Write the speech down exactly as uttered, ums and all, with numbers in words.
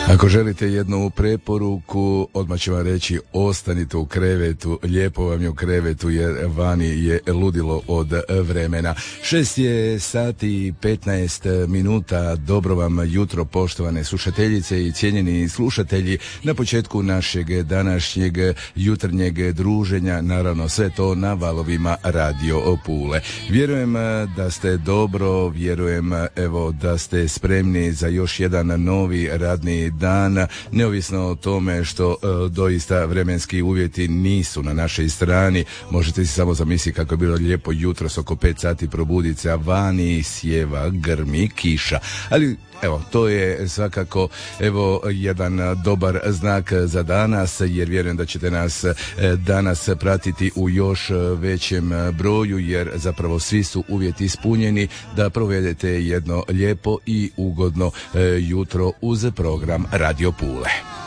Ako želite jednu preporuku, odmah ću vam reći ostanite u krevetu, lijepo vam je u krevetu jer vani je ludilo od vremena. Šest je sati i petnaest minuta, dobro vam jutro poštovane slušateljice i cijenjeni slušatelji na početku našeg današnjeg jutarnjeg druženja, naravno sve to na valovima Radio Pule. Vjerujem da ste dobro, vjerujem evo da ste spremni za još jedan novi radni dan, neovisno o tome što e, doista vremenski uvjeti nisu na našoj strani. Možete si samo zamisliti kako je bilo lijepo jutros oko pet sati probuditi se, a vani sjeva, grmi, kiša. Ali evo, to je svakako evo jedan dobar znak za danas, jer vjerujem da ćete nas e, danas pratiti u još većem broju, jer zapravo svi su uvjeti ispunjeni da provedete jedno lijepo i ugodno e, jutro uz program Radio Pule.